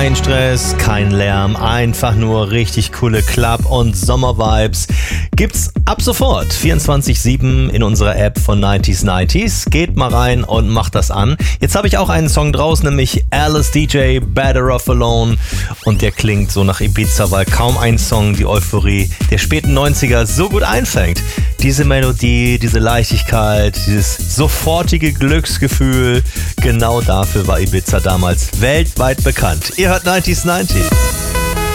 Kein Stress, kein Lärm, einfach nur richtig coole Club- und Sommer-Vibes. Gibt's ab sofort 24/7 in unserer App von 90s 90s. Geht mal rein und macht das an. Jetzt habe ich auch einen Song draußen, nämlich Alice DJ, Better Off Alone. Und der klingt so nach Ibiza, weil kaum ein Song die Euphorie der späten 90er so gut einfängt. Diese Melodie, diese Leichtigkeit, dieses sofortige Glücksgefühl, genau dafür war Ibiza damals weltweit bekannt. Ihr hört 90s 90s.